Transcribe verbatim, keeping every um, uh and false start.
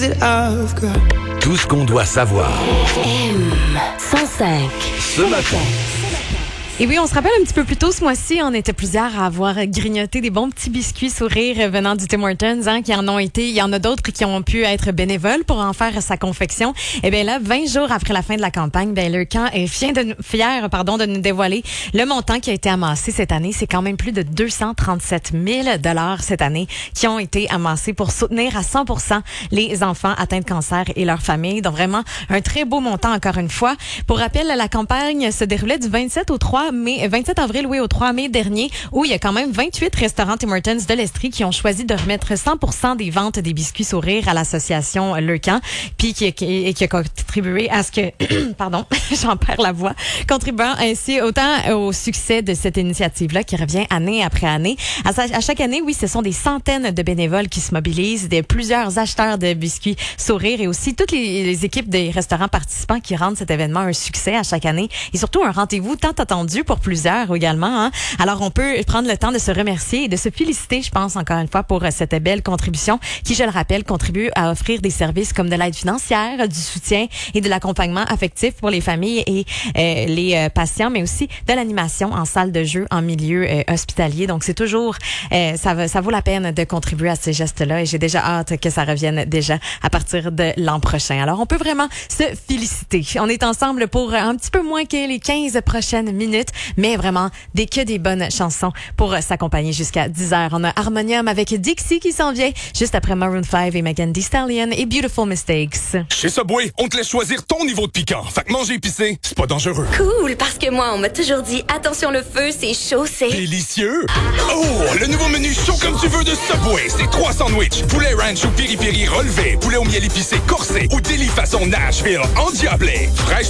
Tout ce qu'on doit savoir. M cent cinq. Ce matin. Et oui, on se rappelle un petit peu plus tôt ce mois-ci, on était plusieurs à avoir grignoté des bons petits biscuits sourires venant du Tim Hortons, hein, qui en ont été. Il y en a d'autres qui ont pu être bénévoles pour en faire sa confection. Et bien là, vingt jours après la fin de la campagne, ben le camp est fier de, fier, pardon, de nous dévoiler le montant qui a été amassé cette année. C'est quand même plus de deux cent trente-sept mille dollars cette année qui ont été amassés pour soutenir à cent pour cent les enfants atteints de cancer et leurs familles. Donc vraiment un très beau montant encore une fois. Pour rappel, la campagne se déroulait du vingt-sept au trois mai, vingt-sept avril, oui, au trois mai dernier, où il y a quand même vingt-huit restaurants Tim Hortons de l'Estrie qui ont choisi de remettre cent pour cent des ventes des biscuits sourires à l'association Le Camp, puis qui, qui, qui a contribué à ce que, pardon, j'en perds la voix, contribuant ainsi autant au succès de cette initiative-là qui revient année après année. À, à chaque année, oui, ce sont des centaines de bénévoles qui se mobilisent, des plusieurs acheteurs de biscuits sourires et aussi toutes les, les équipes des restaurants participants qui rendent cet événement un succès à chaque année et surtout un rendez-vous tant attendu pour plusieurs également. Hein. Alors, on peut prendre le temps de se remercier et de se féliciter, je pense, encore une fois, pour cette belle contribution qui, je le rappelle, contribue à offrir des services comme de l'aide financière, du soutien et de l'accompagnement affectif pour les familles et euh, les euh, patients, mais aussi de l'animation en salle de jeu en milieu euh, hospitalier. Donc, c'est toujours, euh, ça, va, ça vaut la peine de contribuer à ces gestes-là et j'ai déjà hâte que ça revienne déjà à partir de l'an prochain. Alors, on peut vraiment se féliciter. On est ensemble pour un petit peu moins que les quinze prochaines minutes, mais vraiment des que des bonnes chansons pour s'accompagner jusqu'à dix heures. On a Harmonium avec Dixie qui s'en vient juste après Maroon five et Megan Thee Stallion et Beautiful Mistakes. Chez Subway, on te laisse choisir ton niveau de piquant. Fait que manger épicé, c'est pas dangereux. Cool, parce que moi, on m'a toujours dit, attention le feu, c'est chaud, c'est... Délicieux! Oh, le nouveau menu chaud comme tu veux de Subway, c'est trois sandwichs. Poulet ranch ou piri-piri relevé, poulet au miel épicé corsé ou délit façon Nashville endiablé. Fraîche